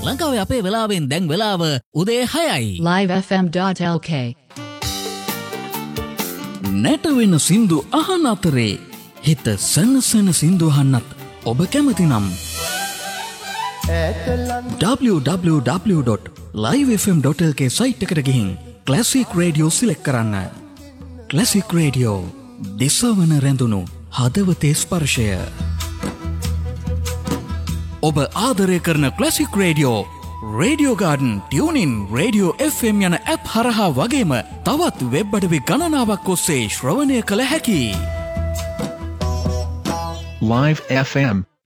ලංකාවේ අපේ වෙලාවෙන් දැන් වෙලාව උදේ 6යි. livefm.lk නැටවෙන සින්දු අහන අතරේ හිත සනසන සින්දු අහන්නත් ඔබ කැමති නම් www.livefm.lk සයිට් එකට ගිහින් ක්ලාසික් රේඩියෝ සිලෙක්ට් කරන්න. ක්ලාසික් රේඩියෝ දිසවන රැඳුණු හදවතේ ස්පර්ශය. ඔබ ආදරය කරන classic radio, radio garden, tuning, radio FM යන ඇප් හරහා වගේම තවත් වෙබ් අඩවි ගණනාවක් ඔස්සේ ශ්‍රවණය කළ හැකි. Live FM